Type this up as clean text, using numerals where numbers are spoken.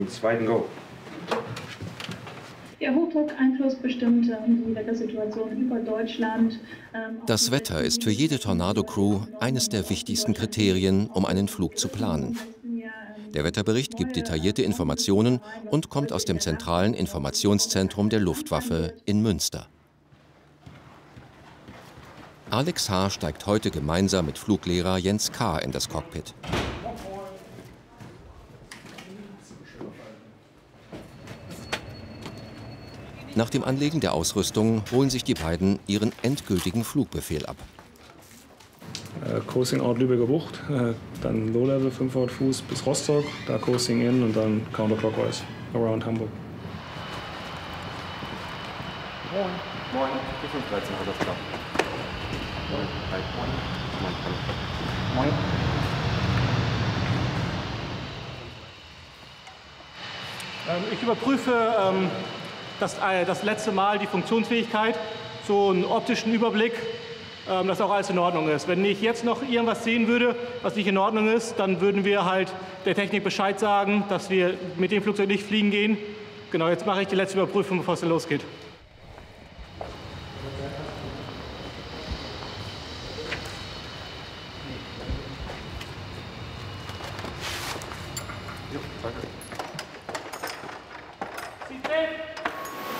Zweiten Go. Der Hochdruckeinfluss bestimmt die Wettersituation über Deutschland. Das Wetter ist für jede Tornado-Crew eines der wichtigsten Kriterien, um einen Flug zu planen. Der Wetterbericht gibt detaillierte Informationen und kommt aus dem zentralen Informationszentrum der Luftwaffe in Münster. Alex H. steigt heute gemeinsam mit Fluglehrer Jens K. in das Cockpit. Nach dem Anlegen der Ausrüstung holen sich die beiden ihren endgültigen Flugbefehl ab. Coasting out Lübecker Bucht, dann Low Level 500 Fuß bis Rostock, da Coasting in und dann counterclockwise around Hamburg. Moin. Moin. Die 513 hat das klar. Moin. Hi. Moin. Moin. Ich überprüfe das letzte Mal die Funktionsfähigkeit, so einen optischen Überblick, dass auch alles in Ordnung ist. Wenn ich jetzt noch irgendwas sehen würde, was nicht in Ordnung ist, dann würden wir halt der Technik Bescheid sagen, dass wir mit dem Flugzeug nicht fliegen gehen. Genau, jetzt mache ich die letzte Überprüfung, bevor es dann losgeht. Jo, danke.